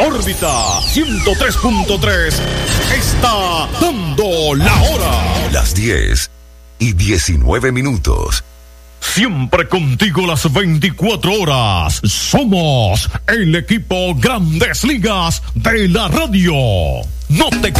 Órbita 103.3 está dando la hora. Las 10:19. Siempre contigo las 24 horas. Somos el equipo Grandes Ligas de la radio. No te